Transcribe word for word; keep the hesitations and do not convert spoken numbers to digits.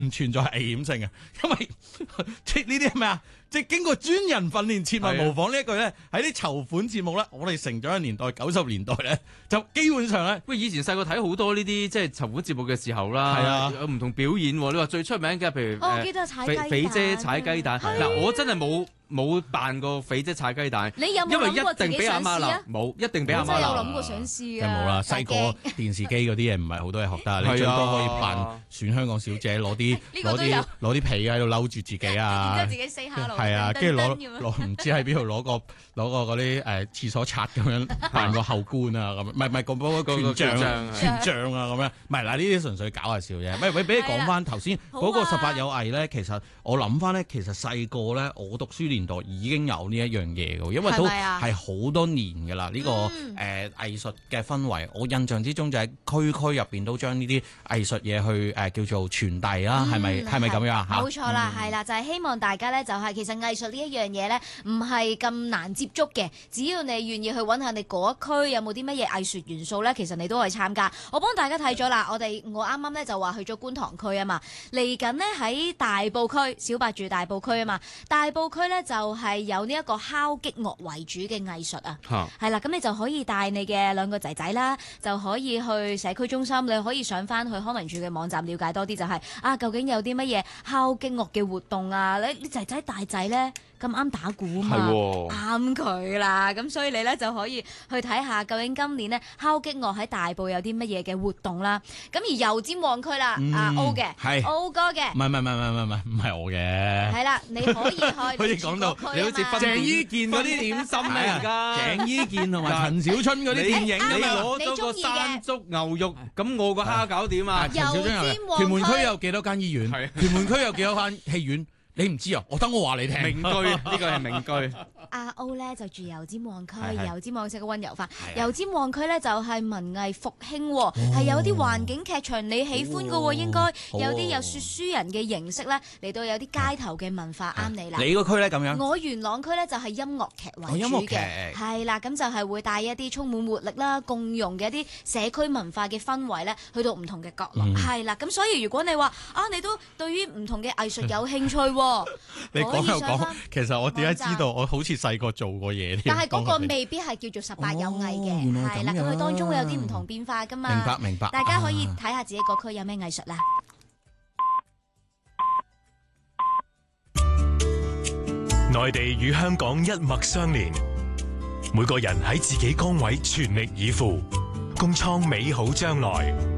唔存在危險性嘅，因為即係呢啲係咩啊？即係經過專人訓練切勿模仿呢一句咧，喺啲籌款節目咧，我哋成長嘅年代九十年代咧，就基本上咧， 喂，以前細個睇好多呢啲即係籌款節目嘅時候啦， 係啊， 有唔同表演。你話最出名嘅，譬如我記得踩雞蛋， 肥姐踩雞蛋。嗱，我真係冇冇扮過肥姐踩雞蛋。 你有冇因為諗過自己一定俾阿媽想試啊？ 鬧，冇一定俾阿媽鬧。 我真係有諗過想試啊！ 冇啦，細個電視機嗰啲嘢唔係好多嘢學得，你最多可以扮選香港小姐，攞啲攞啲攞啲被喺度嬲住自己啊， 然之後自己 say hello， 係啊，跟住攞攞唔知喺邊度攞個攞個嗰啲誒廁所刷咁樣扮個後官啊咁，唔係唔係個嗰個權杖權杖啊咁樣，唔係嗱呢啲純粹搞下笑啫。喂喂，俾你講翻頭先嗰個十八有藝咧，其實我諗翻咧，其實細個咧我讀書年代已經有呢一樣嘢嘅，因為都係好多年㗎啦。呢個誒藝術嘅氛圍，我印象之中就喺區區入邊都將呢啲藝術嘢去誒叫做傳遞啦，係咪係咪咁樣啊？ 冇錯啦，係啦，就係希望大家咧就係其實藝術呢一樣嘢咧唔係咁難接觸嘅，只要你願意去揾下你嗰一區有冇啲乜嘢藝術元素咧，其實你都可以參加。我幫大家睇咗啦，我哋我啱啱咧就話去咗觀塘區啊嘛，嚟緊呢喺大埔區，小白住大埔區啊嘛，大埔區咧就係有呢一個敲擊樂為主嘅藝術啊，係啦，咁你就可以帶你嘅兩個仔仔啦，就可以去社區中心，你可以上翻去康文署嘅網站了解多啲，就係、是、啊究竟有啲乜嘢敲擊樂嘅活動啊？你你仔仔大仔咧咁啱打鼓啊嘛，啱佢啦，咁所以你咧就可以去睇下究竟今年呢敲擊樂喺大埔有啲乜嘢嘅活動啦。咁而油尖旺區啦，嗯、啊 O 嘅，係 O 哥嘅， 唔係唔係唔係唔係唔係唔係我嘅， 係啦，你可以去。 好似講到你好似鄭伊健嗰啲點心嚟㗎， 鄭伊健同埋陳小春嗰啲電影， 你攞咗個山竹牛肉，咁我個蝦餃點啊？ 油尖旺屯門區有幾多間醫院？屯門區有幾多間戲院？你唔知啊？我等我話你聽。 名句呢個係名句。 阿 O 咧就住油尖旺區，油尖旺食個溫柔飯。油尖旺區咧就係文藝復興，係有啲環境劇場你喜歡嘅喎，應該有啲有說書人嘅形式咧嚟到有啲街頭嘅文化啱你啦。 你個區咧咁樣？ 我元朗區咧就係音樂劇為主嘅，係啦，咁就係會帶一啲充滿活力啦、共融嘅一啲社區文化嘅氛圍咧，去到唔同嘅角落，係啦。咁所以如果你話啊，你都對於唔同嘅藝術有興趣。 你講又講，其實我點解知道？我好似細個做過嘢添。 但係嗰個未必係叫做十八有藝嘅，係啦，咁佢當中會有啲唔同變化噶嘛。 明白明白。 大家可以睇下自己個區有咩藝術啦。 內地與香港一脈相連，每個人喺自己崗位全力以赴，共創美好將來。